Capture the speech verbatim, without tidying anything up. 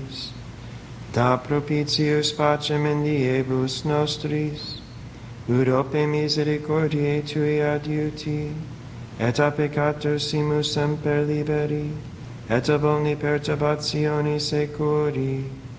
nobis. Da propitius pacem in diebus nostris, ut ope misericordiae Tui adiuti, et a peccator simus semper liberi, et ab omni perturbatione securi,